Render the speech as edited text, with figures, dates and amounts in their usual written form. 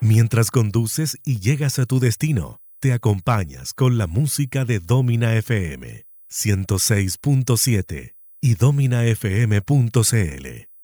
Mientras conduces y llegas a tu destino, te acompañas con la música de Domina FM 106.7 y dominafm.cl.